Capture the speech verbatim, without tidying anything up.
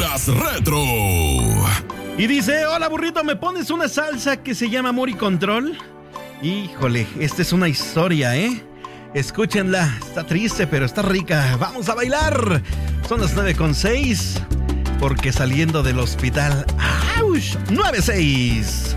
Aventuras Retro. Y dice, hola burrito, ¿me pones una salsa que se llama Amor y Control? Híjole, esta es una historia, ¿eh? Escúchenla, está triste, pero está rica. ¡Vamos a bailar! Son las nueve con seis, porque saliendo del hospital... ¡Auch! ¡nueve seis!